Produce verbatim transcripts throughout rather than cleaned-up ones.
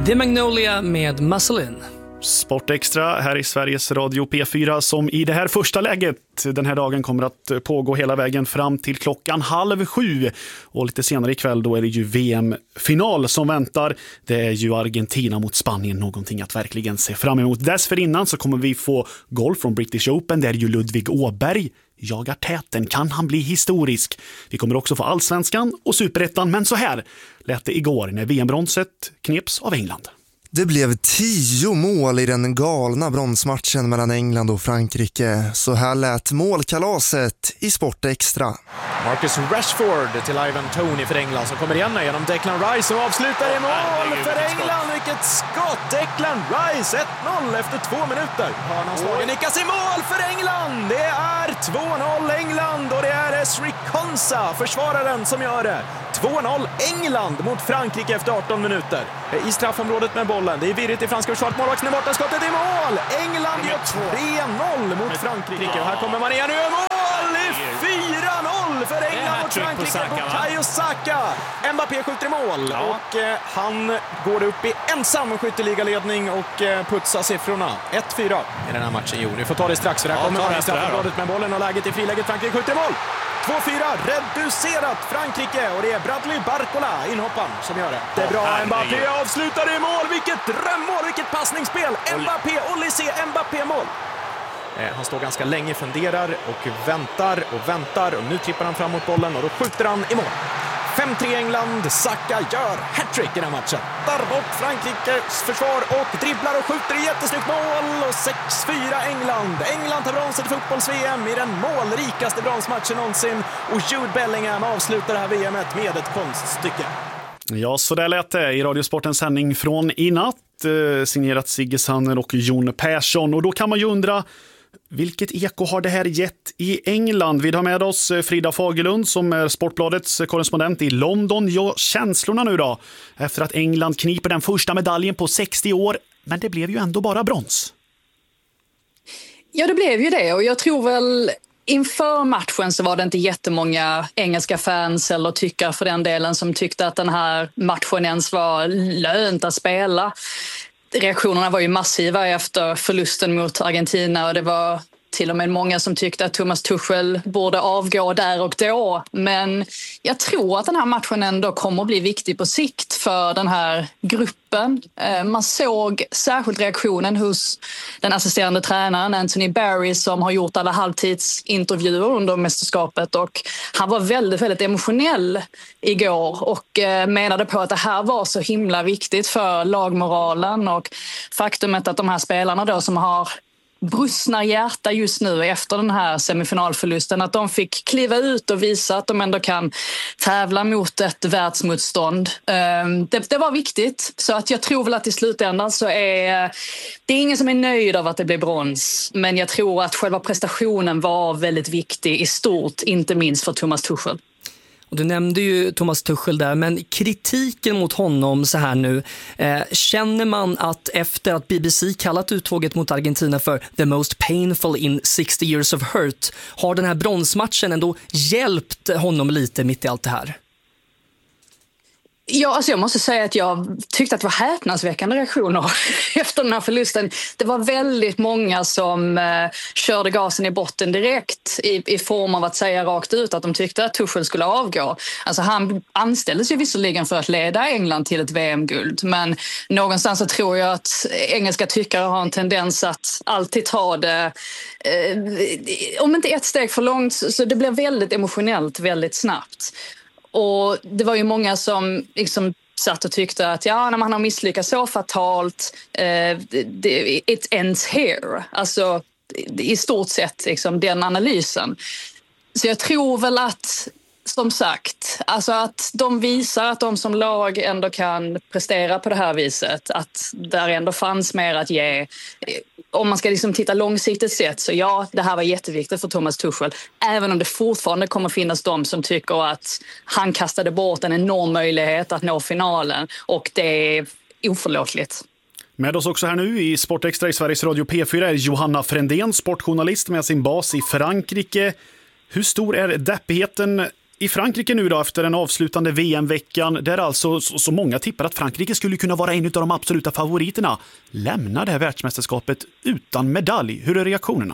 The Magnolia med Muscle In. Sportextra här i Sveriges Radio P fyra som i det här första läget den här dagen kommer att pågå hela vägen fram till klockan halv sju. Och lite senare ikväll då är det ju V M-final som väntar. Det är ju Argentina mot Spanien, någonting att verkligen se fram emot. Dessförinnan så kommer vi få golf från British Open där ju Ludvig Åberg jagar täten. Kan han bli historisk? Vi kommer också få allsvenskan och superettan, men så här lät det igår när V M-bronset kneps av England. Det blev tio mål i den galna bronsmatchen mellan England och Frankrike. Så här lät målkalaset i Sportextra. Marcus Rashford till Ivan Toney för England som kommer igen genom Declan Rice och avslutar i mål för England. Vilket skott! Declan Rice ett noll efter två minuter. Hörnanslagen nickas i mål för England. Det är två noll England och det är Esri Konsa, försvararen, som gör det. två noll England mot Frankrike efter arton minuter. I straffområdet med bollen. Det är virrigt i franska försvaret. Målvakten är borta. Skottet i mål. England gör tre noll mot Frankrike. Och här kommer man igen. Nu är mål i fyra noll för England mot Frankrike. Bukayo Saka. Mbappé skjuter i mål. Ja. Och eh, han går upp i ensam skytteligaledning och eh, putsar siffrorna. ett fyra i den här matchen. Jo, ni får ta det strax för här ja, kommer man i straffområdet med bollen och läget i friläget. Frankrike skjuter i mål. två fyra reducerat Frankrike och det är Bradley Barcola, inhopparen, som gör det. Det är bra, Mbappé avslutar i mål. Vilket drömmål, vilket passningsspel. Mbappé, Olysée, Mbappé-mål. Han står ganska länge, funderar och väntar och väntar och nu trippar han fram mot bollen och då skjuter han i mål. fem tre England, Saka gör hattrick i den här matchen. Tar bort Frankrikes försvar och dribblar och skjuter i jättesnyggt mål. Och sex fyra England. England tar bronset i fotbolls-V M i den målrikaste bronsmatchen någonsin. Och Jude Bellingham avslutar det här V M:et med ett konststycke. Ja, så där lät det i Radiosportens sändning från i natt. Eh, signerat Sigge Sanner och Jon Persson. Och då kan man ju undra, vilket eko har det här gett i England? Vi har med oss Frida Fagerlund som är Sportbladets korrespondent i London. Ja, känslorna nu då? Efter att England kniper den första medaljen på sextio år. Men det blev ju ändå bara brons. Ja, det blev ju det. Och jag tror väl inför matchen så var det inte jättemånga engelska fans eller tyckare för den delen som tyckte att den här matchen ens var lönt att spela. Reaktionerna var ju massiva efter förlusten mot Argentina och det var till och med många som tyckte att Thomas Tuchel borde avgå där och då. Men jag tror att den här matchen ändå kommer att bli viktig på sikt för den här gruppen. Man såg särskilt reaktionen hos den assisterande tränaren Anthony Barry som har gjort alla halvtidsintervjuer under mästerskapet och han var väldigt, väldigt emotionell igår och menade på att det här var så himla viktigt för lagmoralen och faktumet att de här spelarna då som har brustna hjärta just nu efter den här semifinalförlusten, att de fick kliva ut och visa att de ändå kan tävla mot ett världsmotstånd. Det, det var viktigt, så att jag tror väl att i slutändan så är det är ingen som är nöjd av att det blir brons, men jag tror att själva prestationen var väldigt viktig i stort, inte minst för Thomas Tuchel. Och du nämnde ju Thomas Tuchel där, men kritiken mot honom så här nu, eh, känner man att efter att B B C kallat uttåget mot Argentina för the most painful in sixty years of hurt, har den här bronsmatchen ändå hjälpt honom lite mitt i allt det här? Ja, alltså jag måste säga att jag tyckte att det var häpnadsväckande reaktioner efter den här förlusten. Det var väldigt många som eh, körde gasen i botten direkt i, i form av att säga rakt ut att de tyckte att Tuchel skulle avgå. Alltså han anställdes ju visserligen för att leda England till ett V M-guld, men någonstans så tror jag att engelska tyckare har en tendens att alltid ta det, eh, om inte ett steg för långt, så det blir väldigt emotionellt väldigt snabbt. Och det var ju många som liksom satt och tyckte att ja, när man har misslyckats så fatalt, eh, det, it ends here. Alltså i stort sett liksom, den analysen. Så jag tror väl att, som sagt, alltså att de visar att de som lag ändå kan prestera på det här viset. Att där ändå fanns mer att ge. Om man ska liksom titta långsiktigt sett, så ja, det här var jätteviktigt för Thomas Tuchel. Även om det fortfarande kommer finnas de som tycker att han kastade bort en enorm möjlighet att nå finalen. Och det är oförlåtligt. Med oss också här nu i Sportextra i Sveriges Radio P fyra är Johanna Frändén, sportjournalist med sin bas i Frankrike. Hur stor är deppigheten I Frankrike nu då, efter den avslutande V M-veckan, där alltså så, så många tippar att Frankrike skulle kunna vara en av de absoluta favoriterna, lämnar det här världsmästerskapet utan medalj. Hur är reaktionerna?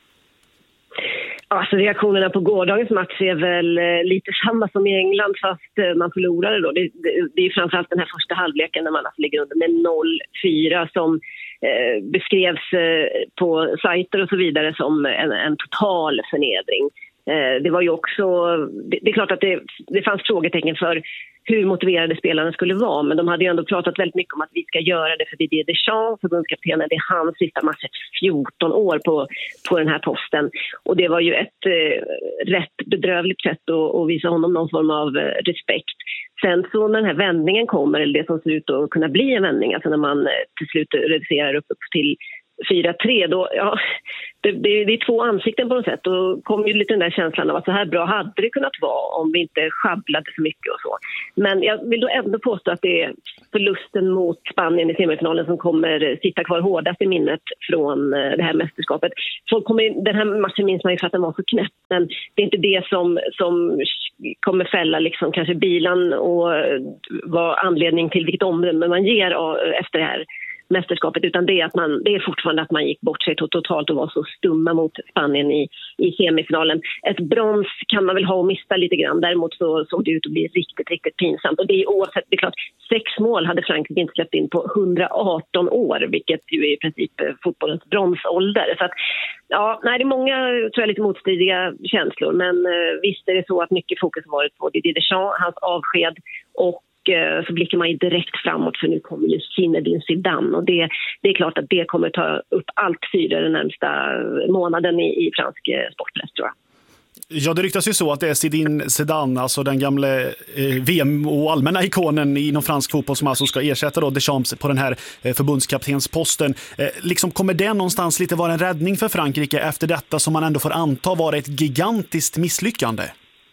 Alltså reaktionerna på gårdagens match är väl eh, lite samma som i England, fast eh, man förlorade då. Det, det, det är ju framförallt den här första halvleken när man alltså ligger under med noll fyra som eh, beskrevs eh, på sajter och så vidare som en, en total förnedring. Eh, det var ju också, det, det är klart att det, det fanns frågetecken för hur motiverade spelarna skulle vara, men de hade ju ändå pratat väldigt mycket om att vi ska göra det för Didier Deschamps, förbundskaptenen. Det är hans sista match, fjorton år på, på den här posten, och det var ju ett eh, rätt bedrövligt sätt att, att visa honom någon form av eh, respekt. Sen så när den här vändningen kommer, eller det som ser ut att kunna bli en vändning, alltså när man eh, till slut reducerar upp, upp till fyra tre, då, ja, det, det, det är två ansikten på något sätt. Då kom ju lite den där känslan av att så här bra hade det kunnat vara om vi inte sjabblade så mycket och så. Men jag vill då ändå påstå att det är förlusten mot Spanien i semifinalen som kommer sitta kvar hårdast i minnet från det här mästerskapet. Folk kommer, den här matchen minns man ju för att den var så knäpp, men det är inte det som, som kommer fälla liksom kanske bilan och vara anledning till vilket omdöme man ger efter det här mästerskapet, utan det är, att man, det är fortfarande att man gick bort sig totalt och var så stumma mot Spanien i, i semifinalen. Ett brons kan man väl ha och mista lite grann, däremot så såg det ut att bli riktigt, riktigt pinsamt. Och det är oavsett, det är klart, sex mål hade Frankrike inte släppt in på hundraarton år, vilket ju är i princip fotbollens bronsålder. Så att, ja, nej, det är många, tror jag, lite motstridiga känslor, men eh, visst är det så att mycket fokus har varit på Didier Deschamps, hans avsked, och så blickar man ju direkt framåt, för nu kommer ju Zinedine Zidane, och det, det är klart att det kommer ta upp allt fyra den närmsta månaden i, i fransk sportpress, tror jag. Ja, det ryktas ju så att det är Zinedine Zidane, alltså den gamla eh, V M- och allmänna ikonen inom fransk fotboll, som alltså ska ersätta då Deschamps på den här eh, förbundskaptensposten. Eh, liksom kommer det någonstans lite vara en räddning för Frankrike efter detta som man ändå får anta vara ett gigantiskt misslyckande?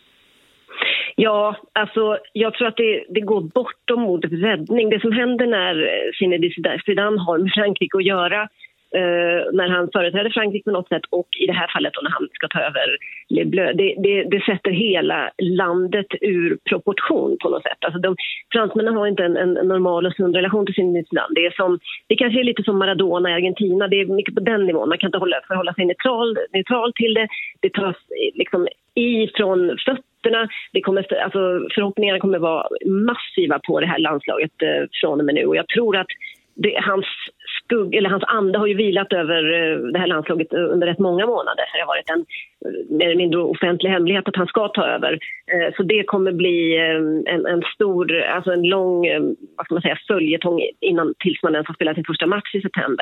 Ja, alltså jag tror att det, det går bortom ordet räddning. Det som händer när Zinedine Zidane har med Frankrike att göra, eh, när han företräder Frankrike på något sätt, och i det här fallet då när han ska ta över Le Bleu, det, det, det sätter hela landet ur proportion på något sätt. Alltså de, fransmännen har inte en, en normal och sund relation till Zinedine Zidane. Det är som, det kanske är lite som Maradona i Argentina. Det är mycket på den nivån. Man kan inte hålla, förhålla sig neutral, neutral till det. Det tas liksom ifrån fötterna. Det kommer, alltså, förhoppningarna kommer vara massiva på det här landslaget eh, från och med nu. Och jag tror att det, hans skugg, eller hans ande har ju vilat över eh, det här landslaget under rätt många månader. Det har varit en mer eller mindre offentlig hemlighet att han ska ta över. Eh, så det kommer bli eh, en, en stor, alltså en lång, eh, vad ska man säga, följetong innan, tills man ens har spelat sin första match i september.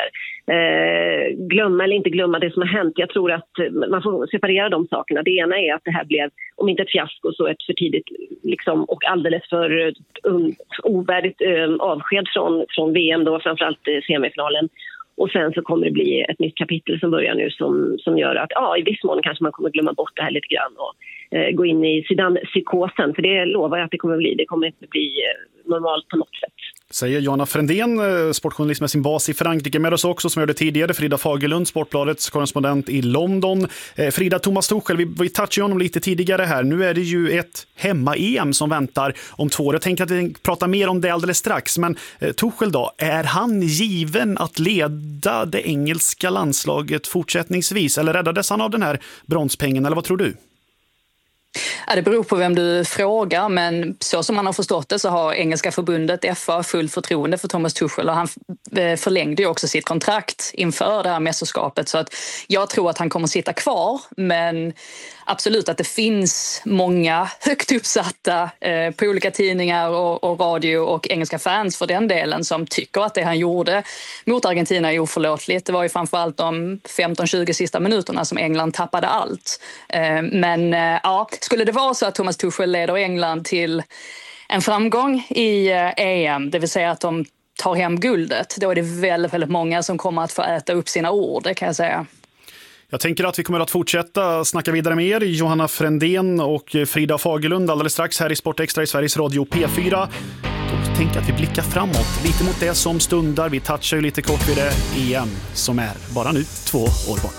Eh, glömma eller inte glömma det som har hänt. Jag tror att man får separera de sakerna. Det ena är att det här blev, om inte ett fiasko, så ett för tidigt liksom, och alldeles för um, ovärdigt um, avsked från, från V M då, framförallt eh, semifinalen. Och sen så kommer det bli ett nytt kapitel som börjar nu som, som gör att ja, i viss mån kanske man kommer glömma bort det här lite grann och eh, gå in i Zidane-psykosen. För det lovar jag att det kommer bli. Det kommer inte bli eh, normalt på något sätt. Säger Johanna Frändén, sportjournalist med sin bas i Frankrike. Med oss också, som jag gjorde tidigare, Frida Fagerlund, Sportbladets korrespondent i London. Eh, Frida, Thomas Tuchel, vi, vi touchade honom lite tidigare här. Nu är det ju ett hemma-E M som väntar om två år. Jag tänkte att vi pratar mer om det alldeles strax. Men eh, Tuchel då, är han given att leda det engelska landslaget fortsättningsvis? Eller räddades han av den här bronspengen? Eller vad tror du? Ja, det beror på vem du frågar, men så som man har förstått det så har engelska förbundet F A full förtroende för Thomas Tuchel, och han förlängde ju också sitt kontrakt inför det här mästerskapet, så att jag tror att han kommer sitta kvar, men absolut att det finns många högt uppsatta eh, på olika tidningar och, och radio och engelska fans för den delen som tycker att det han gjorde mot Argentina är oförlåtligt. Det var ju framförallt de femton tjugo sista minuterna som England tappade allt. Eh, men eh, ja, skulle det vara så att Thomas Tuchel leder England till en framgång i eh, E M, det vill säga att de tar hem guldet, då är det väldigt, väldigt många som kommer att få äta upp sina ord, det kan jag säga. Jag tänker att vi kommer att fortsätta snacka vidare med er, Johanna Frändén och Frida Fagerlund, alldeles strax här i Sport Extra i Sveriges Radio P fyra. Då tänker jag att vi blickar framåt, lite mot det som stundar. Vi touchar ju lite kort vid det E M som är bara nu två år bort.